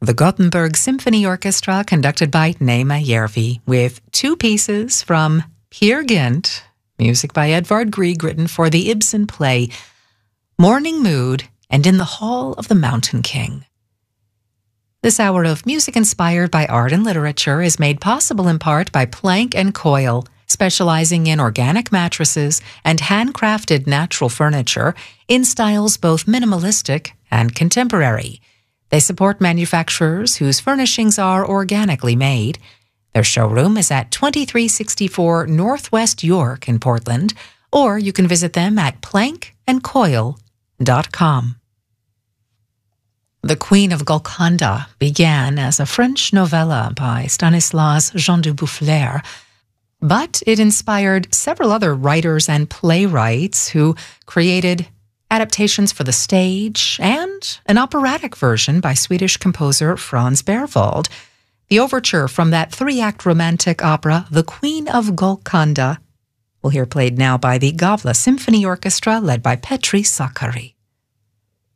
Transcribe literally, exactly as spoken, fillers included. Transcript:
The Gothenburg Symphony Orchestra, conducted by Naima Järvi, with two pieces from Peer Gynt, music by Edvard Grieg, written for the Ibsen play Morning Mood and In the Hall of the Mountain King. This hour of music inspired by art and literature is made possible in part by Plank and Coil, specializing in organic mattresses and handcrafted natural furniture in styles both minimalistic and contemporary. They support manufacturers whose furnishings are organically made. Their showroom is at twenty-three sixty-four Northwest York in Portland, or you can visit them at plank and coil dot com. The Queen of Golconda began as a French novella by Stanislas Jean du Boufflers, but it inspired several other writers and playwrights who created adaptations for the stage and an operatic version by Swedish composer Franz Berwald. The overture from that three-act romantic opera, The Queen of Golconda, we'll hear played now by the Gavle Symphony Orchestra, led by Petri Sakari.